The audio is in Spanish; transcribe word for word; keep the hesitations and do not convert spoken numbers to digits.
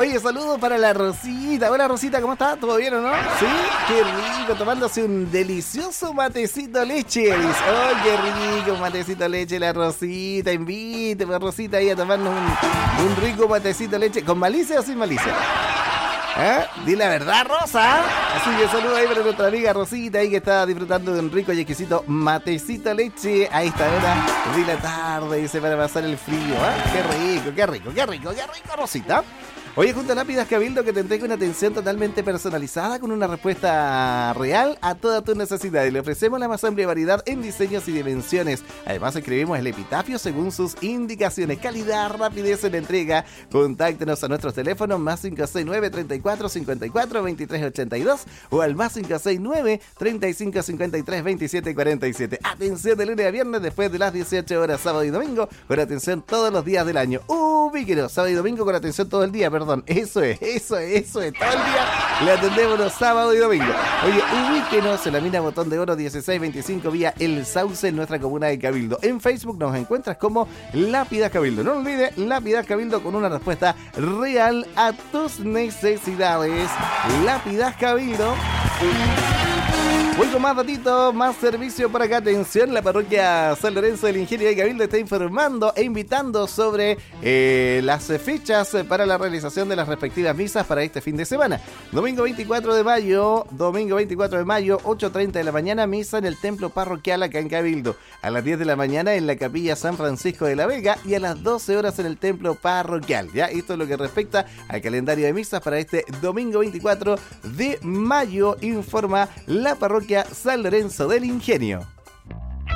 Oye, saludos para la Rosita. Hola Rosita, ¿cómo estás? ¿Todo bien o no? Sí, qué rico, tomándose un delicioso matecito leche. Dice, oh, qué rico, un matecito leche la Rosita. Invite, pues, Rosita, ahí a tomarnos un, un rico matecito leche. ¿Con malicia o sin malicia? ¿Eh? Di la verdad, Rosa. Así que saludos ahí para nuestra amiga Rosita ahí que está disfrutando de un rico y exquisito matecito leche a esta hora de la tarde, dice, para pasar el frío. ¿Eh? Qué rico, qué rico, qué rico, qué rico, Rosita. Oye, junto a Lápidas Cabildo, que te entrega una atención totalmente personalizada con una respuesta real a todas tus necesidades. Le ofrecemos la más amplia variedad en diseños y dimensiones. Además, escribimos el epitafio según sus indicaciones. Calidad, rapidez en la entrega. Contáctenos a nuestros teléfonos más cinco seis nueve, treinta y cuatro, cincuenta y cuatro, veintitrés ochenta y dos o al más cinco seis nueve, treinta y cinco, cincuenta y tres, veintisiete cuarenta y siete. Atención de lunes a viernes después de las dieciocho horas, sábado y domingo, con atención todos los días del año. Ubíquenos, sábado y domingo con atención todo el día, perdón. Perdón, eso es, eso es, eso es. Todo el día le atendemos los sábados y domingos. Oye, ubíquenos en la mina Botón de Oro dieciséis veinticinco vía El Sauce en nuestra comuna de Cabildo. En Facebook nos encuentras como Lápidas Cabildo. No olvides, Lápidas Cabildo con una respuesta real a tus necesidades. Lápidas Cabildo. Voy con más datitos, más servicio por acá. Atención, la parroquia San Lorenzo del Ingenio de Cabildo está informando e invitando sobre eh, las fechas para la realización de las respectivas misas para este fin de semana. Domingo veinticuatro de mayo, domingo veinticuatro de mayo, ocho treinta de la mañana, misa en el templo parroquial acá en Cabildo. A las diez de la mañana en la capilla San Francisco de la Vega y a las doce horas en el templo parroquial. Ya, esto es lo que respecta al calendario de misas para este domingo veinticuatro de mayo, informa la parroquia San Lorenzo del Ingenio.